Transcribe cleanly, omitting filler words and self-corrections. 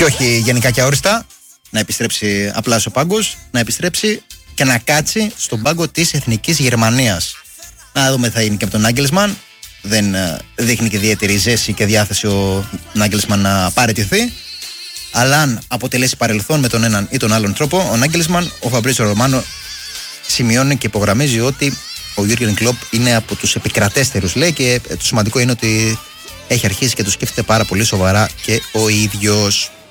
και όχι γενικά και αόριστα, να επιστρέψει απλά στο πάγκος, να επιστρέψει και να κάτσει στον πάγκο της Εθνικής Γερμανίας. Να δούμε τι θα γίνει και από τον Νάγκελσμαν. Δεν δείχνει και ιδιαίτερη ζέση και διάθεση ο Νάγκελσμαν να παραιτηθεί. Αλλά αν αποτελέσει παρελθόν με τον έναν ή τον άλλον τρόπο, ο Νάγκελσμαν, ο Φαμπρίτσιο Ρωμάνο σημειώνει και υπογραμμίζει ότι ο Γιούργεν Κλοπ είναι από τους επικρατέστερους, λέει, και το σημαντικό είναι ότι έχει αρχίσει και το σκέφτεται πάρα πολύ σοβαρά και ο ίδιος.